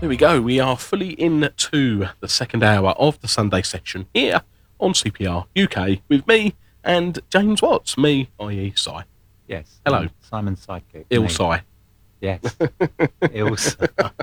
There we go. We are fully into the second hour of the Sunday section here on CPR UK with me and James Watts. Me, i.e. Si. Yes. Hello. Simon's sidekick. Il me. Si. Yes. Il Si.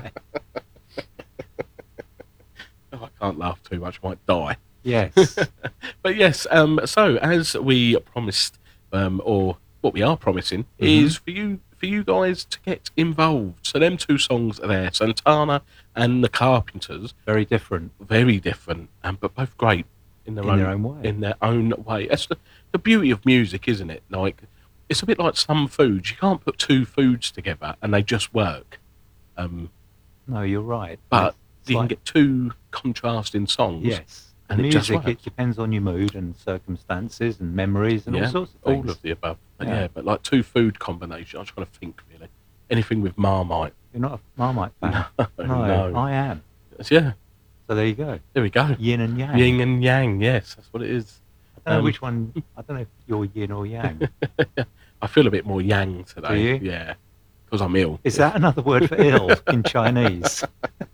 Oh, I can't laugh too much. I might die. Yes. But yes, so as we promised, or what we are promising, is for you guys to get involved. So them two songs are there, Santana and the Carpenters. Very different. Very different, but both great in their own way. In their own way. That's the beauty of music, isn't it? Like, it's a bit like some foods. You can't put two foods together and they just work. No, you're right. But It's you like- can get two contrasting songs. Yes. And The it just music, works. it depends on your mood and circumstances and memories and all sorts of things. all of the above. But Yeah. but like two food combinations. I'm trying to think really. Anything with Marmite. You're not a Marmite fan? No. I am. Yeah, So there you go. there we go. Yin and yang. Yin and yang. Yes, that's what it is. I don't know which one. I don't know if you're yin or yang. I feel a bit more yang today. Do you? Yeah, because I'm ill. Is that another word for ill in Chinese?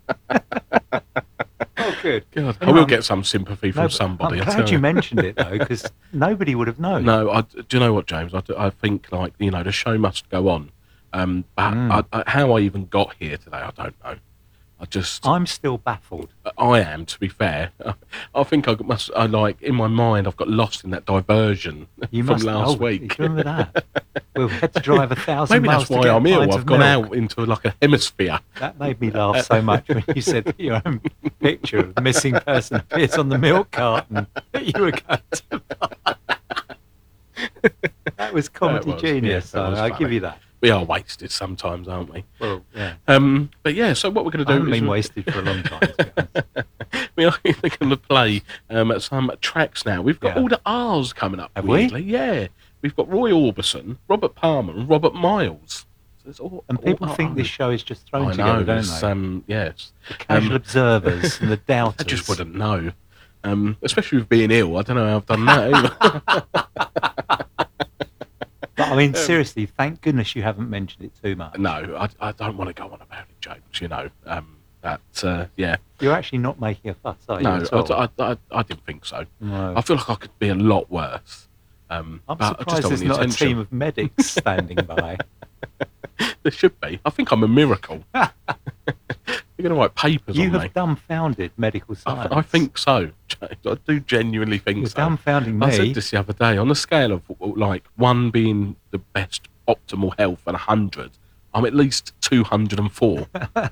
Oh, good. God, I Anyway, will get some sympathy from No, somebody. I'm I glad tell you mentioned it though, because nobody would have known. No, do you know what, James? I think, like, the show must go on. But how I even got here today, I don't know. I'm still baffled. I am, to be fair. I think in my mind, I've got lost in that diversion You from must last week. Do you remember that? We had to drive 1,000 Maybe miles that's to why get I'm a ill. pint I've of gone milk. out into like a hemisphere. That made me laugh so much when you said that your own picture of the missing person appears on the milk carton that you were going to buy. That was comedy genius, yes, that so was I'll funny. give you that. We are wasted sometimes, aren't we? Well, yeah. But yeah, so what we're going to I do haven't is been wasted for a long time, to be honest. we are going to play some tracks now. We've got Yeah. all the R's coming up. Have we? weirdly. Yeah. We've got Roy Orbison, Robert Palmer, and Robert Miles. So it's all, And people all think this show is just thrown I together, know, don't it's, they? yes. The casual observers and the doubters. I just wouldn't know. Especially with being ill. I don't know how I've done that either. But I mean, seriously, thank goodness you haven't mentioned it too much. No, I don't want to go on about it, James, yeah. You're actually not making a fuss, are you? No, at all? I didn't think so. No. I feel like I could be a lot worse. I'm but I just surprised don't there's want the not a attention. team of medics standing by. There should be. I think I'm a miracle. You're going to write papers You on me. have dumbfounded medical science. I think so, James. I do genuinely think You're so. dumbfounding I me. said this the other day. On a scale of like 1 being the best optimal health and 100, I'm at least 204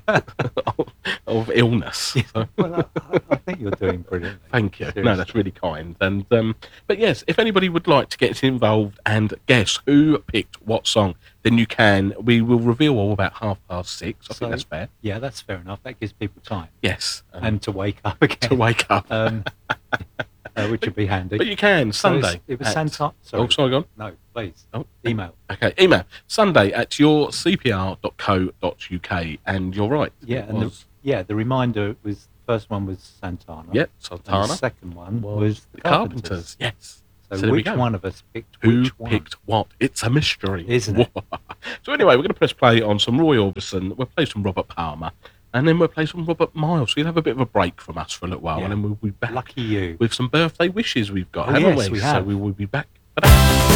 of illness. So, Well, I think you're doing brilliantly. thank you. No, Seriously. that's really kind. And but yes, if anybody would like to get involved and guess who picked what song, then you can. We will reveal all about 6:30. I So- think that's fair. Yeah, that's fair enough. That gives people time. Yes, And to wake up again. to wake up. Which would be handy. But you can So Sunday. it was at- Santa. Sorry. Oh, sorry, go on. No, please. Oh. Email. Okay, email Sunday at yourcpr.co.uk, and you're right. Yeah, It and was, the reminder was the first one was Santana. yep, And Santana the second one was was the Carpenters. Yes. So, there we which go. one of us picked Who which one? picked what? It's a mystery, Isn't it? So anyway, we're going to press play on some Roy Orbison. We'll play some Robert Palmer, and then we'll play some Robert Miles. So you'll have a bit of a break from us for a little while, Yeah. and then we'll be back Lucky you. with some birthday wishes we've got, Oh, haven't yes, we So have. we will be back for that.